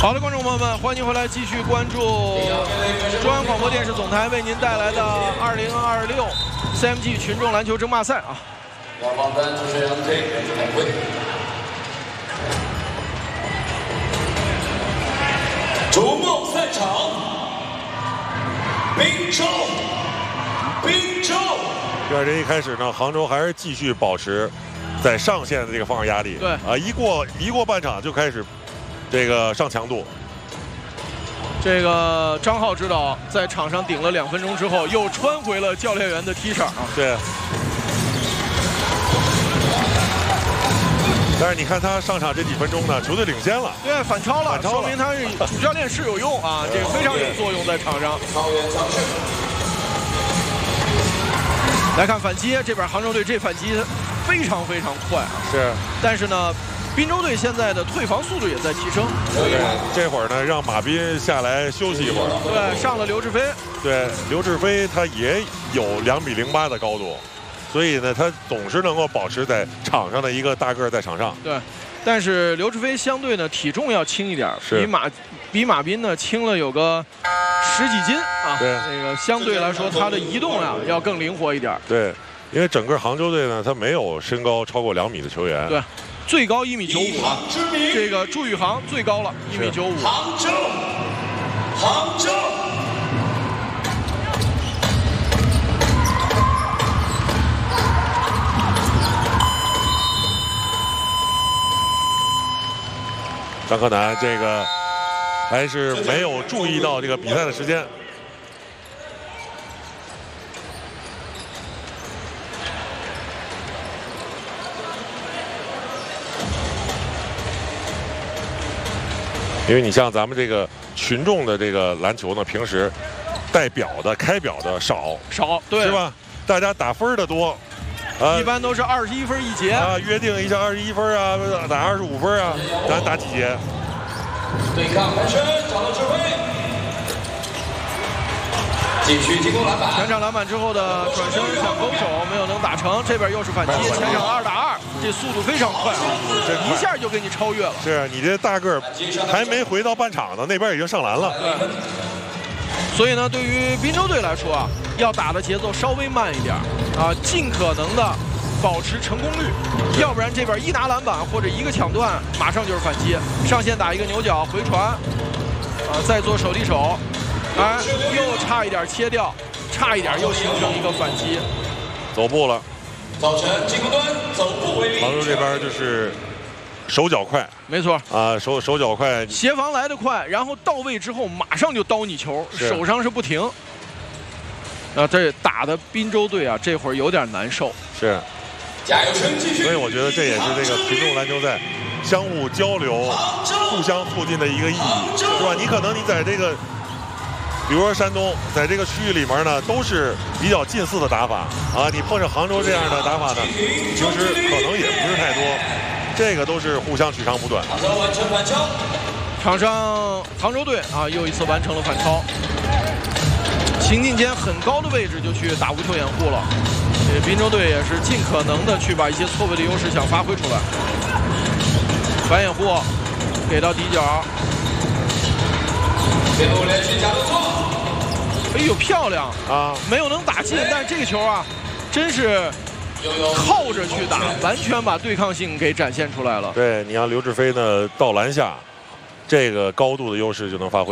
好的，观众朋友们，欢迎回来，继续关注中央广播电视总台为您带来的2026 CMG 群众篮球争霸赛啊。 逐梦赛场，滨州。 第二节一开始呢，杭州还是继续保持在上线的这个防守压力。 对啊，一过半场就开始这个上强度。 这个张浩指导在场上顶了2分钟之后，又穿回了教练员的 T 恤啊。 对。但是你看他上场这几分钟呢，球队领先了， 对，反超了，说明他是主教练是有用啊，这个非常有作用在场上。来看反击，这边杭州队这反击非常快啊。 是。 但是呢，滨州队现在的退防速度也在提升。 对，这会儿呢，让马斌下来休息一会儿。 对，上了刘志飞。 对，刘志飞他也有2.08米的高度，所以呢，他总是能够保持在场上的一个大个在场上。 对，但是刘志飞相对呢体重要轻一点，比马斌呢轻了有个10几斤啊。 对， 那个相对来说他的移动呀要更灵活一点。 对，因为整个杭州队呢，他没有身高超过2米的球员。 对，最高1.95米，这个朱宇航最高了1.95米。 杭州。 张克南这个还是没有注意到这个比赛的时间。因为你像咱们这个群众的这个篮球呢，平时带表的、开表的少， 对， 是吧？大家打分的多。 一般都是21分一节啊，约定一下21分啊，打25分啊，咱打几节？ 对抗盘身，找到指挥，禁区进攻篮板。 前场篮板之后的转身想勾手，没有能打成。这边又是反击，前场2打2，这速度非常快啊，这一下就给你超越了。 是你这大个还没回到半场呢，那边已经上篮了。 对。所以呢，对于滨州队来说啊，要打的节奏稍微慢一点啊，尽可能的保持成功率，要不然这边一拿篮板或者一个抢断，马上就是反击，上线打一个牛角回传，再做手递手，哎，又差一点切掉，差一点又形成一个反击， 走步了， 造成进攻端走步为例。 杭州这边就是手脚快， 没错啊，手脚快， 协防来得快，然后到位之后马上就叨你球，手上是不停。这打的滨州队啊，这会儿有点难受。 是， 加油声继续。 所以我觉得这也是这个群众篮球赛相互交流、互相促进的一个意义，是吧？你可能你在这个，比如说山东，在这个区域里面呢，都是比较近似的打法啊。你碰上杭州这样的打法呢，平时可能也不是太多。这个都是互相取长补短。 杭州完成反超， 场上杭州队啊又一次完成了反超，行进间很高的位置就去打无球掩护了。滨州队也是尽可能的去把一些错位的优势想发挥出来。反掩护给到底角， 最后连续假动作， 哎呦漂亮啊！ 没有能打进，但是这个球啊，真是。靠着去打，完全把对抗性给展现出来了。 对，你让刘志飞呢到篮下，这个高度的优势就能发挥。